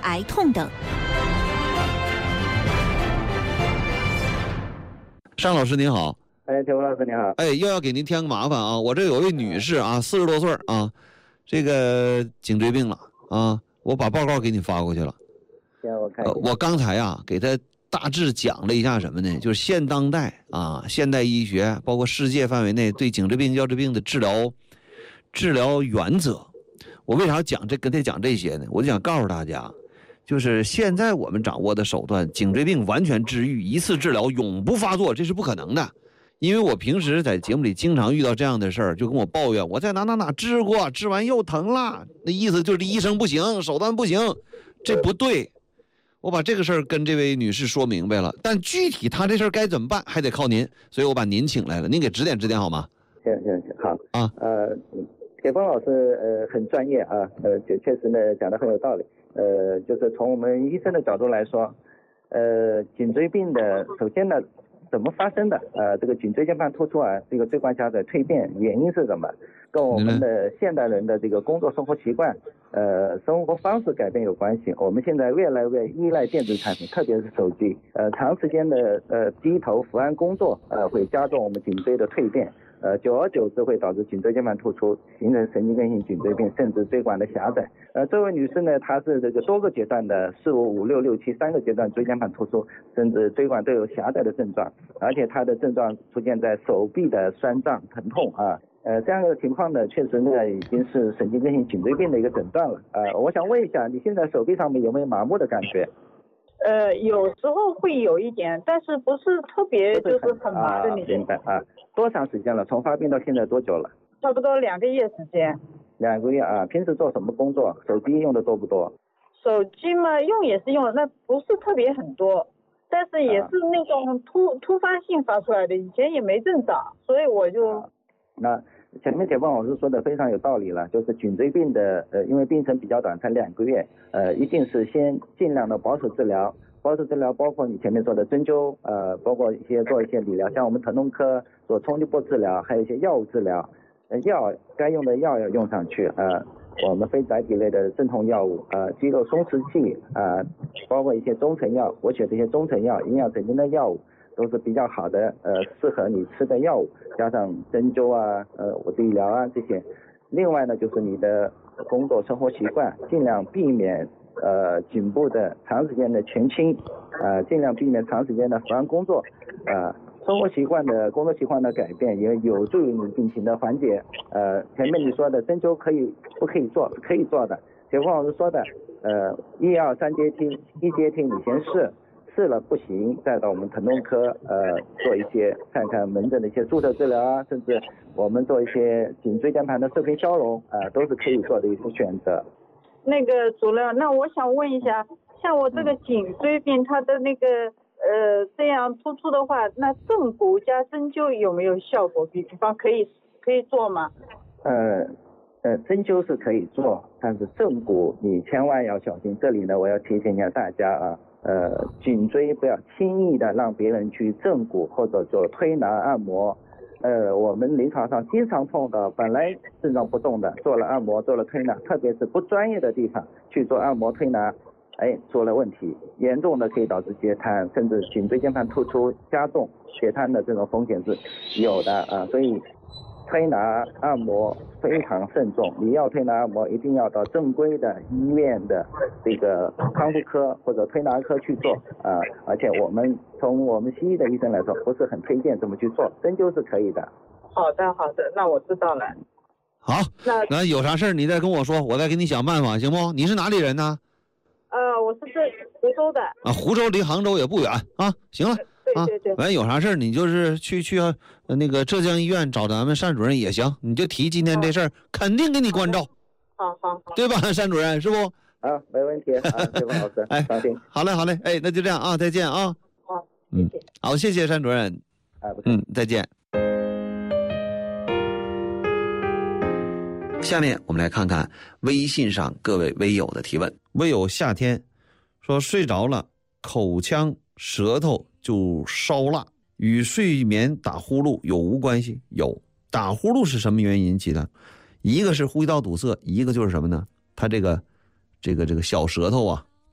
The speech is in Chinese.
癌痛等。 尚老师您好。 田文老师你好。 又要给您添个麻烦啊，我这有位女士啊，40多岁啊，这个颈椎病了啊，我把报告给你发过去了。 行，我看一下。 我刚才啊给她大致讲了一下什么呢？就是现当代啊，现代医学包括世界范围内对颈椎病、腰椎病的治疗原则。我为啥跟她讲这些呢？我就想告诉大家，就是现在我们掌握的手段，颈椎病完全治愈、一次治疗、永不发作，这是不可能的。因为我平时在节目里经常遇到这样的事儿，就跟我抱怨我在哪治过，治完又疼了，那意思就是医生不行，手段不行，这不对。我把这个事儿跟这位女士说明白了，但具体她这事儿该怎么办，还得靠您，所以我把您请来了，您给指点指点好吗？ 行，好啊。铁峰老师很专业啊，就确实呢讲得很有道理。就是从我们医生的角度来说，颈椎病的首先呢怎么发生的？这个颈椎间盘突出啊，这个椎管狭窄蜕变原因是什么？跟我们的现代人的这个工作生活习惯、生活方式改变有关系。我们现在越来越依赖电子产品，特别是手机，长时间的低头伏案工作，会加重我们颈椎的蜕变。久而久之会导致颈椎间盘突出，形成神经根性颈椎病，甚至椎管的狭窄。这位女士呢，她是这个多个阶段的4、5、5、6、6、7 3个阶段椎间盘突出，甚至椎管都有狭窄的症状，而且她的症状出现在手臂的酸胀疼痛啊。这样的情况呢，确实呢已经是神经根性颈椎病的一个诊断了。我想问一下，你现在手臂上面有没有麻木的感觉？ 有时候会有一点，但是不是特别就是很麻的那种。 明白啊。多长时间了？从发病到现在多久了？ 差不多2个月时间。 2个月啊。平时做什么工作？手机用的多不多？ 手机嘛，用也是用，那不是特别很多，但是也是那种突发性发出来的，以前也没症状，所以我就。 那前面铁峰老师说的非常有道理了，就是颈椎病的因为病程比较短，才2个月，一定是先尽量的保守治疗。保守治疗包括你前面说的针灸，包括做一些理疗，像我们疼痛科做冲击波治疗，还有一些药物治疗，该用的药要用上去，我们非甾体类的镇痛药物，肌肉松弛剂，包括一些中成药，活血的一些中成药，营养神经的药物都是比较好的，适合你吃的药物，加上针灸啊，理疗啊这些。另外呢，就是你的工作生活习惯，尽量避免颈部的长时间的前倾，尽量避免长时间的伏案工作，生活习惯的工作习惯的改变也有助于你病情的缓解。前面你说的针灸不可以做？可以做的。铁峰老师说的，1、2、3阶梯，1阶梯你先试了不行，再到我们疼痛科做一些看看门诊的一些注射治疗啊，甚至我们做一些颈椎间盘的射频消融都是可以做的一些选择。 那个主任，那我想问一下，像我这个颈椎病，它的那个这样突出的话，那正骨加针灸有没有效果？比方可以做吗？ 针灸是可以做，但是正骨你千万要小心。这里呢，我要提醒一下大家啊，颈椎不要轻易的让别人去正骨或者做推拿按摩。我们临床上经常碰到本来症状不重的，做了按摩做了推拿，特别是不专业的地方去做按摩推拿，出了问题，严重的可以导致截瘫，甚至颈椎间盘突出加重，截瘫的这种风险是有的啊。所以推拿按摩非常慎重，你要推拿按摩一定要到正规的医院的这个康复科或者推拿科去做而且从我们西医的医生来说不是很推荐这么去做，针灸是可以的。 好的，那我知道了。 好，那有啥事儿你再跟我说，我再给你想办法，行不？你是哪里人呢？ 我是湖州的。 湖州离杭州也不远啊。行了。 对。 完有啥事儿你就是去那个浙江医院找咱们单主任也行，你就提今天这事儿，肯定给你关照。 好， 对吧，单主任是不？ 没问题铁峰老师，放心。 好嘞，那就这样啊，再见啊。 好， 谢谢。好，谢谢单主任。再见。下面我们来看看微信上各位微友的提问。微友夏天说，睡着了口腔舌头就烧辣，与睡眠打呼噜有无关系？有。打呼噜是什么原因引起的？一个是呼吸道堵塞，一个就是什么呢？他这个小舌头啊